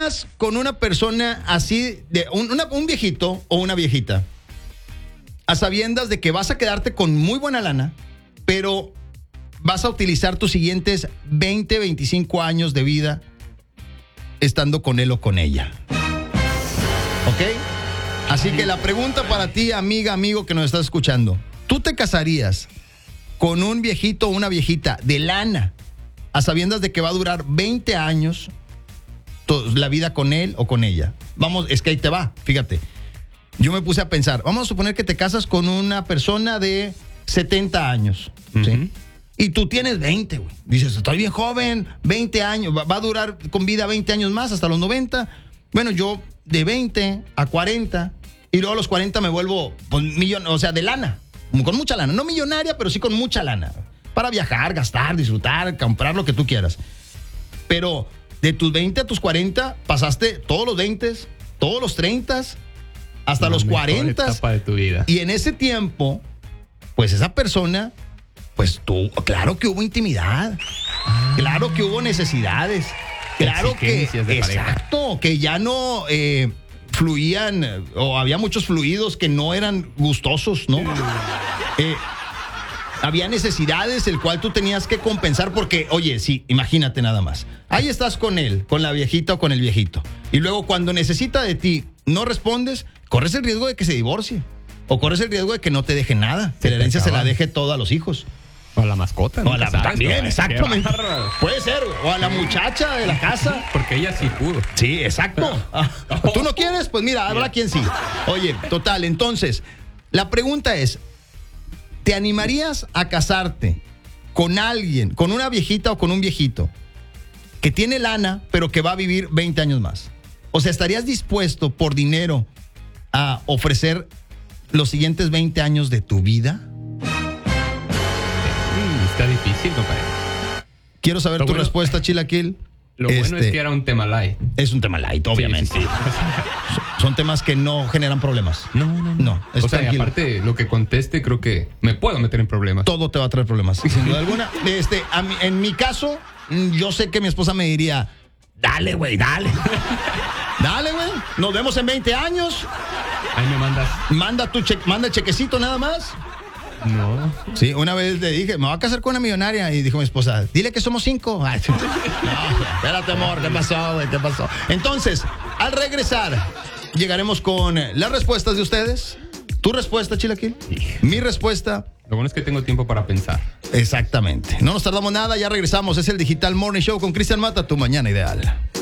con una persona así, de un viejito o una viejita, a sabiendas de que vas a quedarte con muy buena lana, pero vas a utilizar tus siguientes 20, 25 años de vida estando con él o con ella? ¿Ok? Así que la pregunta para ti, amiga, amigo que nos estás escuchando, ¿tú te casarías con un viejito o una viejita de lana a sabiendas de que va a durar 20 años la vida con él o con ella? Vamos, es que ahí te va, fíjate. Yo me puse a pensar, vamos a suponer que te casas con una persona de 70 años, ¿sí? Y tú tienes 20, güey. Dices, estoy bien joven, 20 años, va a durar con vida 20 años más, hasta los 90. Bueno, yo de 20 a 40, y luego a los 40 me vuelvo, pues, de lana, con mucha lana. No millonaria, pero sí con mucha lana. Para viajar, gastar, disfrutar, comprar lo que tú quieras. Pero de tus 20 a tus 40, pasaste todos los 20, todos los 30, hasta los 40. Etapa de tu vida. Y en ese tiempo, pues esa persona, pues tú, claro que hubo intimidad, claro que hubo necesidades, claro que, exacto, que ya no fluían, o había muchos fluidos que no eran gustosos, ¿no? Había necesidades el cual tú tenías que compensar porque, oye, sí, imagínate nada más. Ahí estás con él, con la viejita o con el viejito. Y luego cuando necesita de ti, no respondes, corres el riesgo de que se divorcie. O corres el riesgo de que no te deje nada. Que la herencia se la deje todo a los hijos. O a la mascota. O a la también, ¿no? exactamente. Puede ser. O a la muchacha de la casa. Porque ella sí pudo. Sí, exacto. ¿Tú no quieres? Pues mira, habrá quien sí. Oye, total, entonces, la pregunta es, ¿te animarías a casarte con alguien, con una viejita o con un viejito que tiene lana, pero que va a vivir 20 años más? O sea, ¿estarías dispuesto por dinero a ofrecer los siguientes 20 años de tu vida? Está difícil, compadre. Quiero saber tu respuesta, Chilaquil. Lo bueno es que era un tema light. Es un tema light, obviamente. Sí. Son temas que no generan problemas. No. O sea, y aparte, lo que conteste, creo que me puedo meter en problemas. Todo te va a traer problemas, sin duda alguna. En mi caso, yo sé que mi esposa me diría, dale, güey, dale. Dale, güey. Nos vemos en 20 años. Ahí me mandas. Manda el chequecito nada más. No. Sí, una vez le dije, me voy a casar con una millonaria. Y dijo mi esposa, dile que somos 5. Ay, no, espérate, amor, ¿qué pasó, güey? ¿Qué pasó? Entonces, al regresar, llegaremos con las respuestas de ustedes. ¿Tu respuesta, Chilaquil? Mi respuesta. Lo bueno es que tengo tiempo para pensar. Exactamente. No nos tardamos nada, ya regresamos. Es el Digital Morning Show con Cristian Mata, tu mañana ideal.